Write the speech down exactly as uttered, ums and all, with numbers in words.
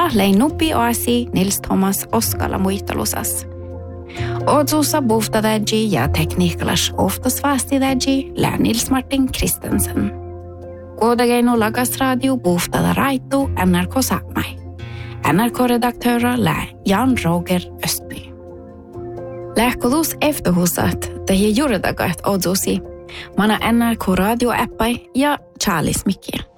Ja lein nupi oasi Nils Thomas Oskala muistelusas. Odsussa buftadaji ja tekniikkalas oftasvastidaji lää Nils Martin Kristensen. Kuodageino lagas radio buftada raitu N R K Saamai. N R K-redaktörer lää Jan Roger Östby. Lähkodus efterhusat tehi juuridagat odsusi. Mana N R K radio-appai ja Charles Mikki.